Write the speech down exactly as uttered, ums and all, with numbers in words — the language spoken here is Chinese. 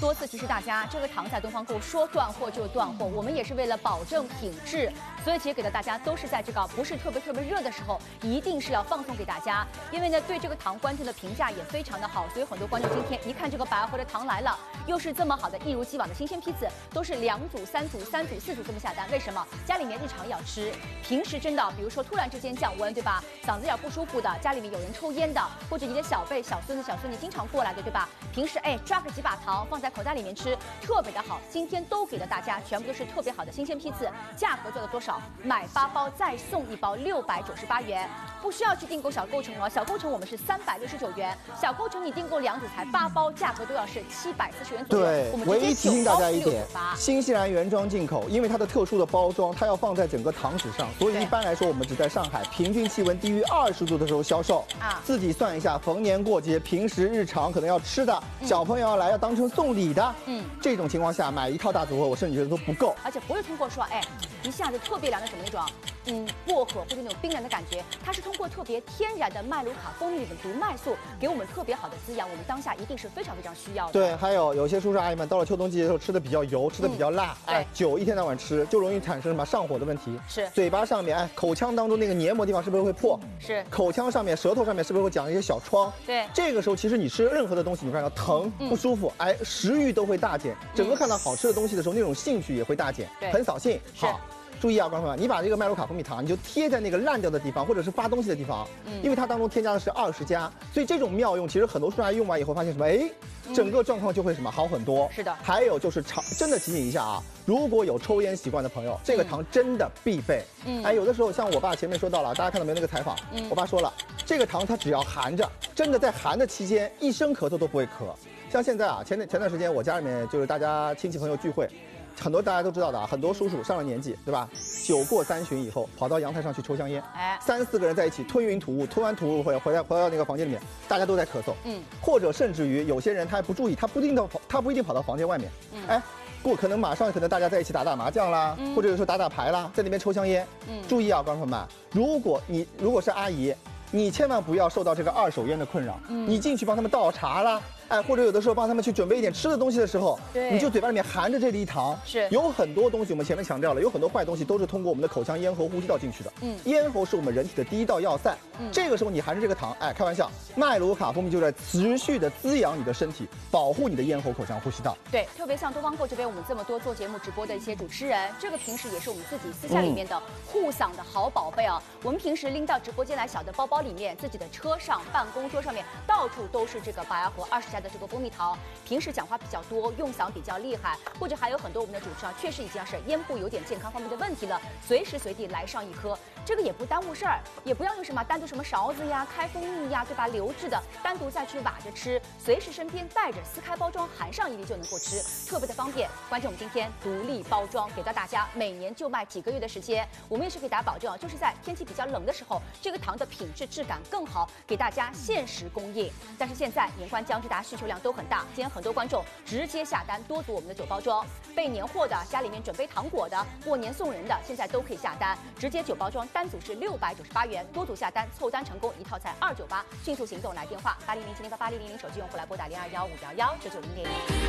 多次提示大家，这个糖在东方购说断货就断货，我们也是为了保证品质，所以其实给到大家都是在这个不是特别特别热的时候，一定是要放送给大家。因为呢，对这个糖观众的评价也非常的好，所以很多观众今天一看这个百二盒的糖来了，又是这么好的，一如既往的新鲜批次，都是两组、三组、三组、四组这么下单。为什么？家里面日常要吃，平时真的，比如说突然之间降温，对吧？嗓子眼不舒服的，家里面有人抽烟的，或者你的小辈、小孙子、小孙女经常过来的，对吧？平时哎抓个几把糖放在口袋里面吃，特别的好。今天都给了大家，全部都是特别好的新鲜批次，价格做了多少？买八包再送一包，六百九十八元，不需要去订购小购城哦。小购城我们是三百六十九元，小购城你订购两组才八包，价格都要是七百四十元左右。 对， 我们唯一提醒大家一点，新西兰原装进口，因为它的特殊的包装，它要放在整个糖纸上，所以一般来说我们只在上海平均气温低于二十度的时候销售。啊，自己算一下，逢年过节、平时日常可能要吃的，嗯、小朋友要来要当成送礼的，嗯，这种情况下买一套大组合，我甚至觉得都不够。 而且不是通过说，哎，一下子特别凉的什么那种，嗯，薄荷或者那种冰凉的感觉，它是通过特别天然的麦卢卡蜂蜜里的毒麦素，给我们特别好的滋养，我们当下一定是非常非常需要的。 对，还有有些叔叔阿姨们到了秋冬季节的时候吃的比较油，吃的比较辣，嗯、哎，酒一天到晚吃就容易产生什么上火的问题。 是， 嘴巴上面，哎，口腔当中那个黏膜地方是不是会破？ 是， 口腔上面、舌头上面是不是会长一些小疮？ 对，这个时候其实你吃任何的东西，你看到疼、嗯、不舒服，哎，食欲都会大减，整个看到好吃的东西的时候，那种兴趣也会大减， 对， 很扫兴。好。注意啊，观众朋友们，你把这个麦卢卡蜂蜜糖，你就贴在那个烂掉的地方，或者是发东西的地方，嗯，因为它当中添加的是二十加，所以这种妙用，其实很多叔叔阿姨用完以后发现什么，哎，整个状况就会什么好很多。 是的。 还有就是常真的提醒一下啊，如果有抽烟习惯的朋友，这个糖真的必备。嗯，哎，有的时候像我爸前面说到了，大家看到没有那个采访？嗯，我爸说了，这个糖它只要含着，真的在含的期间，一声咳嗽都不会咳。像现在啊，前前段时间我家里面就是大家亲戚朋友聚会。很多大家都知道的啊，很多叔叔上了年纪，对吧？酒过三巡以后，跑到阳台上去抽香烟，哎，三四个人在一起吞云吐雾，吞完吐雾回回来回到那个房间里面，大家都在咳嗽，嗯，或者甚至于有些人他还不注意，他不一定到他不一定跑到房间外面，嗯，哎，过可能马上可能大家在一起打打麻将啦，嗯、或者有时候打打牌啦，在那边抽香烟，嗯，注意啊，观众朋友们，如果你如果是阿姨，你千万不要受到这个二手烟的困扰，嗯，你进去帮他们倒茶啦。哎，或者有的时候帮他们去准备一点吃的东西的时候，你就嘴巴里面含着这粒糖，是有很多东西，我们前面强调了，有很多坏东西都是通过我们的口腔、咽喉、呼吸道进去的。嗯，咽喉是我们人体的第一道要塞。嗯，这个时候你含着这个糖，哎，开玩笑，麦卢卡蜂蜜就在持续的滋养你的身体，保护你的咽喉、口腔、呼吸道。 对，特别像东方购这边，我们这么多做节目直播的一些主持人，这个平时也是我们自己私下里面的护嗓的好宝贝啊。嗯、我们平时拎到直播间来，小的包包里面、自己的车上、办公桌上面，到处都是这个百二盒二十加的这个蜂蜜糖。平时讲话比较多，用嗓比较厉害，或者还有很多我们的主持啊，确实已经是咽部有点健康方面的问题了，随时随地来上一颗，这个也不耽误事儿，也不要用什么单独什么勺子呀、开蜂蜜呀，对吧？流质的单独再去挖着吃，随时身边带着，撕开包装含上一粒就能够吃，特别的方便。关键我们今天独立包装给到大家，每年就卖几个月的时间，我们也是给大家保证，就是在天气比较冷的时候，这个糖的品质质感更好，给大家限时供应。但是现在年关将至，大家需求量都很大。今天很多观众直接下单多组我们的酒包装，备年货的、家里面准备糖果的、过年送人的，现在都可以下单。直接酒包装单组是六百九十八元，多组下单凑单成功，一套才二九八。迅速行动来电话八零零七零八八零零零，手机用户来拨打零二幺五幺幺九九零零。